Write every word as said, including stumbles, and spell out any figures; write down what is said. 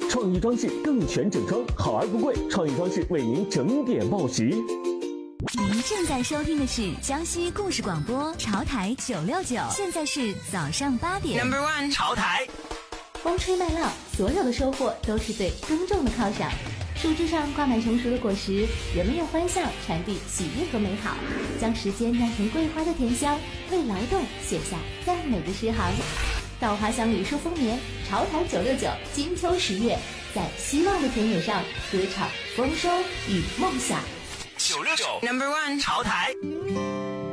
创意装饰更全整装，好而不贵，创意装饰为您整点报喜。 您正在收听的是江西故事广播潮台九六九，现在是早上八点。 Number one 潮台。 风吹麦浪，所有的收获都是对耕种的犒赏。树枝上挂满成熟的果实，人们用欢笑传递喜悦和美好，将时间酿成桂花的甜香，为劳动写下赞美的诗行。稻花香里数丰年，潮台九六九金秋十月，在希望的田野上歌唱丰收与梦想。 九六九 Number one 潮台。